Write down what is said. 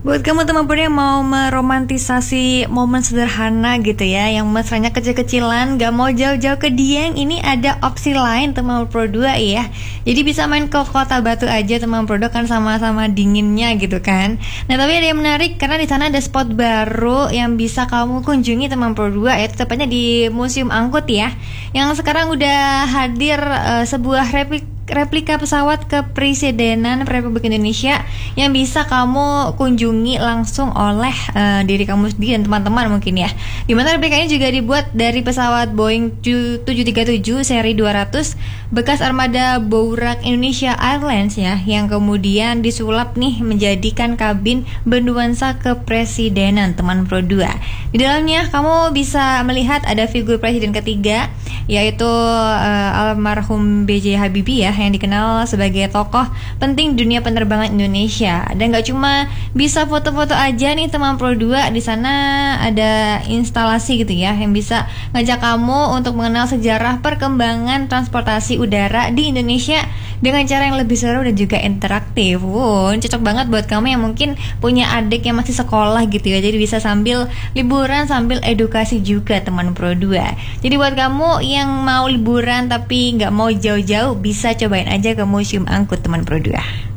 Buat kamu teman-teman yang mau meromantisasi momen sederhana gitu ya, yang mesranya kecil-kecilan, gak mau jauh-jauh ke Dieng, ini ada opsi lain teman Pro 2 ya. Jadi bisa main ke Kota Batu aja teman Pro 2, kan sama-sama dinginnya gitu kan. Nah tapi ada yang menarik karena di sana ada spot baru yang bisa kamu kunjungi teman Pro 2, yaitu tepatnya di Museum Angkut ya. Yang sekarang udah hadir sebuah replika pesawat kepresidenan Republik Indonesia yang bisa kamu kunjungi langsung oleh diri kamu sendiri dan teman-teman mungkin ya. Dimana replikanya juga dibuat dari pesawat Boeing 737 seri 200 bekas armada Bourak Indonesia Airlines ya, yang kemudian disulap nih menjadikan kabin bernuansa kepresidenan teman Pro 2. Di dalamnya kamu bisa melihat ada figur presiden ketiga, yaitu almarhum B.J. Habibie ya, yang dikenal sebagai tokoh penting dunia penerbangan Indonesia. Dan gak cuma bisa foto-foto aja nih teman Pro 2, di sana ada instalasi gitu ya yang bisa ngajak kamu untuk mengenal sejarah perkembangan transportasi udara di Indonesia dengan cara yang lebih seru dan juga interaktif. Cocok banget buat kamu yang mungkin punya adik yang masih sekolah gitu ya. Jadi bisa sambil liburan sambil edukasi juga teman Pro 2. Jadi buat kamu yang mau liburan tapi nggak mau jauh-jauh, bisa cobain aja ke Museum Angkut teman Pro 2.